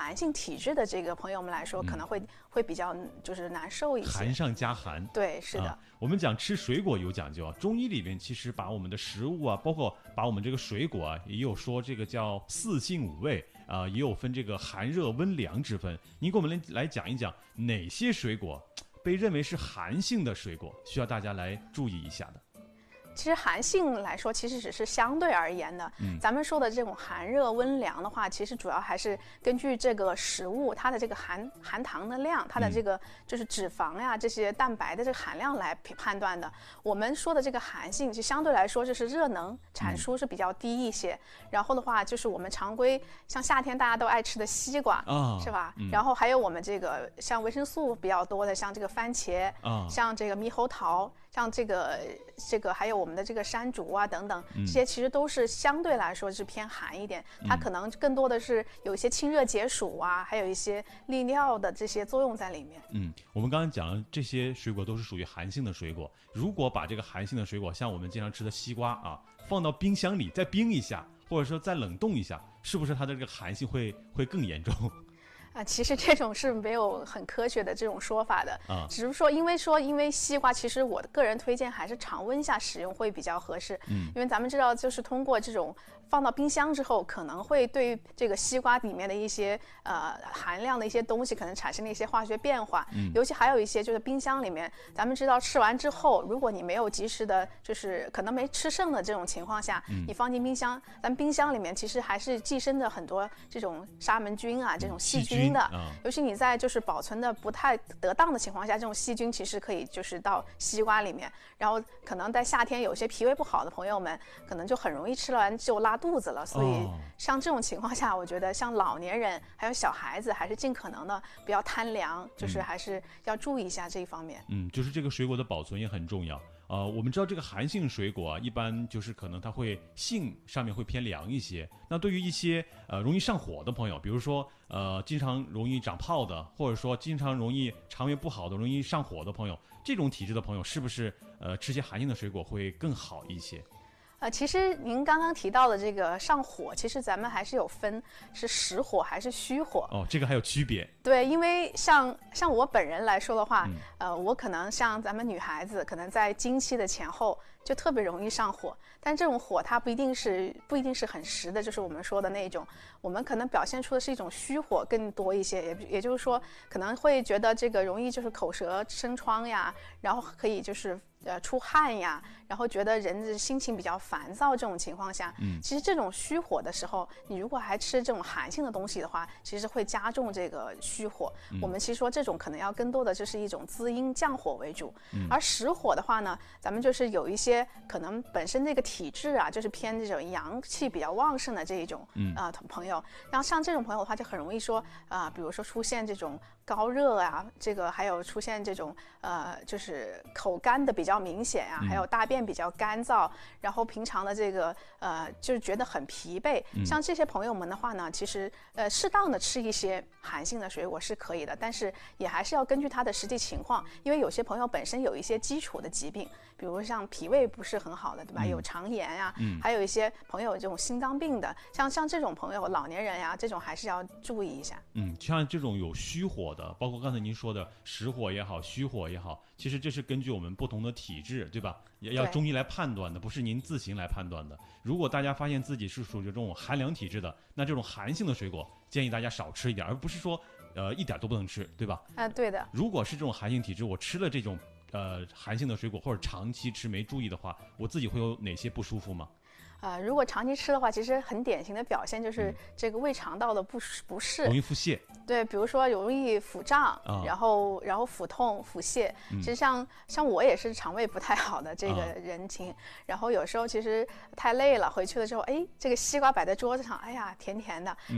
寒性体质的这个朋友们来说，可能会比较就是难受一些。 寒上加寒。 对，是的。 我们讲吃水果有讲究啊，中医里面其实把我们的食物啊，包括把我们这个水果啊，也有说这个叫四性五味啊，也有分这个寒热温凉之分。您给我们来讲一讲哪些水果被认为是寒性的水果，需要大家来注意一下的。 其实寒性来说，其实只是相对而言的。咱们说的这种寒热温凉的话，其实主要还是根据这个食物它的这个含糖的量，它的这个就是脂肪呀这些蛋白的这个含量来判断的。我们说的这个寒性，就相对来说就是热能产出是比较低一些。然后的话，就是我们常规像夏天大家都爱吃的西瓜，是吧？然后还有我们这个像维生素比较多的，像这个番茄，像这个猕猴桃。像这个还有我们的这个山竹啊等等，这些其实都是相对来说是偏寒一点，它可能更多的是有一些清热解暑啊，还有一些利尿的这些作用在里面。 我们刚才讲了这些水果都是属于寒性的水果，如果把这个寒性的水果，像我们经常吃的西瓜啊，放到冰箱里再冰一下，或者说再冷冻一下，是不是它的这个寒性会更严重？ 其实这种是没有很科学的这种说法的，只是说因为西瓜，其实我的个人推荐还是常温下使用会比较合适，因为咱们知道就是通过这种放到冰箱之后，可能会对这个西瓜里面的一些含量的一些东西可能产生了一些化学变化，尤其还有一些就是冰箱里面，咱们知道吃完之后，如果你没有及时的，就是可能没吃剩的这种情况下，你放进冰箱，咱冰箱里面其实还是寄生着很多这种沙门菌啊这种细菌的，尤其你在就是保存的不太得当的情况下，这种细菌其实可以就是到西瓜里面，然后可能在夏天有些脾胃不好的朋友们，可能就很容易吃完就拉肚子了。所以像这种情况下，我觉得像老年人还有小孩子，还是尽可能的不要贪凉，就是还是要注意一下这一方面。 就是这个水果的保存也很重要。我们知道这个寒性水果啊，一般就是可能它会性上面会偏凉一些。那对于一些容易上火的朋友，比如说经常容易长泡的，或者说经常容易肠胃不好的、容易上火的朋友，这种体质的朋友，是不是吃些寒性的水果会更好一些？ 其实您刚刚提到的这个上火，其实咱们还是有分是实火还是虚火。 这个还有区别。 对，因为像我本人来说的话，我可能像咱们女孩子，可能在经期的前后就特别容易上火，但这种火它不一定是很实的，就是我们说的那种，我们可能表现出的是一种虚火更多一些，也就是说可能会觉得这个容易就是口舌生疮呀，然后可以就是出汗呀，然后觉得人的心情比较烦躁，这种情况下，其实这种虚火的时候，你如果还吃这种寒性的东西的话，其实会加重这个虚火。我们其实说这种可能要更多的就是一种滋阴降火为主，而实火的话呢，咱们就是有一些可能本身这个体质啊，就是偏这种阳气比较旺盛的这一种朋友，然后像这种朋友的话，就很容易说比如说出现这种高热啊，这个还有出现这种就是口干的比较明显啊，还有大便比较干燥，然后平常的这个就是觉得很疲惫，像这些朋友们的话呢，其实适当的吃一些寒性的水果是可以的，但是也还是要根据他的实际情况，因为有些朋友本身有一些基础的疾病，比如像脾胃不是很好的，对吧？有肠炎啊，还有一些朋友这种心脏病的，像这种朋友，老年人呀，这种还是要注意一下。 像这种有虚火的，包括刚才您说的实火也好，虚火也好，其实这是根据我们不同的体质，对吧？要中医来判断的，不是您自行来判断的。如果大家发现自己是属于这种寒凉体质的，那这种寒性的水果建议大家少吃一点，而不是说一点都不能吃，对吧？ 对的。 如果是这种寒性体质，我吃了这种寒性的水果，或者长期吃没注意的话，我自己会有哪些不舒服吗？ 如果长期吃的话，其实很典型的表现就是这个胃肠道的不适， 容易腹泻。 对，比如说容易腹胀，然后腹痛、腹泻。其实像我也是肠胃不太好的这个人情，然后有时候其实太累了，回去了之后，这个西瓜摆在桌子上，哎呀，甜甜的，